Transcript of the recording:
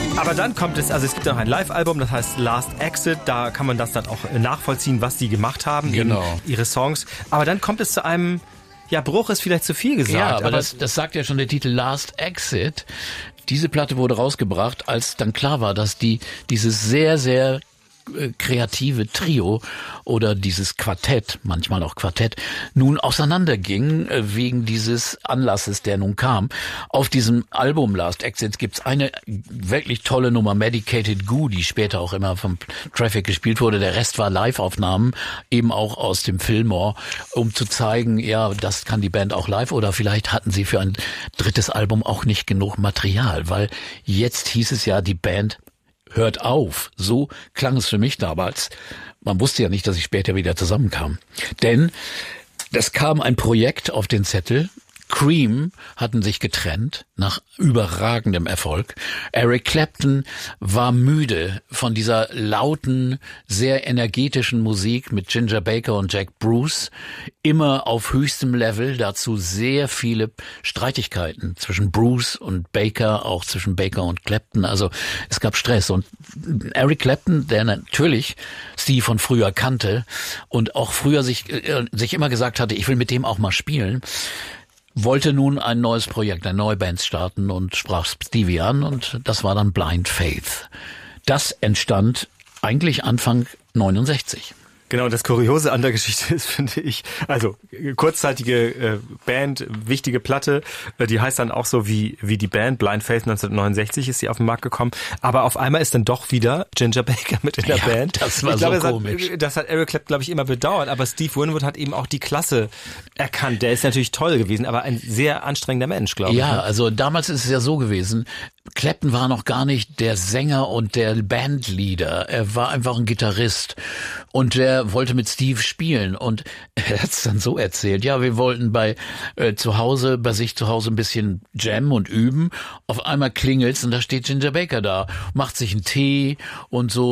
Aber dann kommt es, also es gibt noch ein Live-Album, das heißt Last Exit, da kann man das dann auch nachvollziehen, was die gemacht haben, genau, ihre Songs. Aber dann kommt es zu einem, ja, Bruch ist vielleicht zu viel gesagt. Ja, aber das sagt ja schon der Titel Last Exit. Diese Platte wurde rausgebracht, als dann klar war, dass dieses sehr, sehr kreative Trio oder dieses Quartett, manchmal auch Quartett, nun auseinanderging wegen dieses Anlasses, der nun kam. Auf diesem Album Last Exit gibt's eine wirklich tolle Nummer, Medicated Goo, die später auch immer vom Traffic gespielt wurde. Der Rest war Live-Aufnahmen, eben auch aus dem Fillmore, um zu zeigen, ja, das kann die Band auch live, oder vielleicht hatten sie für ein drittes Album auch nicht genug Material, weil jetzt hieß es ja, die Band hört auf. So klang es für mich damals. Man wusste ja nicht, dass ich später wieder zusammenkam. Denn es kam ein Projekt auf den Zettel. Cream hatten sich getrennt nach überragendem Erfolg. Eric Clapton war müde von dieser lauten, sehr energetischen Musik mit Ginger Baker und Jack Bruce. Immer auf höchstem Level, dazu sehr viele Streitigkeiten zwischen Bruce und Baker, auch zwischen Baker und Clapton. Also es gab Stress. Und Eric Clapton, der natürlich Steve von früher kannte und auch früher sich immer gesagt hatte, ich will mit dem auch mal spielen, wollte nun ein neues Projekt, eine neue Band starten und sprach Stevie an, und das war dann Blind Faith. Das entstand eigentlich Anfang 69. Genau, das Kuriose an der Geschichte ist, finde ich, also kurzzeitige Band, wichtige Platte, die heißt dann auch so wie die Band, Blind Faith, 1969 ist sie auf den Markt gekommen, aber auf einmal ist dann doch wieder Ginger Baker mit in der Band. Das war komisch. Das hat Eric Clapton, glaube ich, immer bedauert, aber Steve Winwood hat eben auch die Klasse erkannt. Der ist natürlich toll gewesen, aber ein sehr anstrengender Mensch, glaube ich. Ja, also damals ist es ja so gewesen, Clapton war noch gar nicht der Sänger und der Bandleader. Er war einfach ein Gitarrist und der wollte mit Steve spielen, und er hat es dann so erzählt, ja, wir wollten bei sich zu Hause ein bisschen jammen und üben. Auf einmal klingelt's und da steht Ginger Baker da, macht sich einen Tee und so.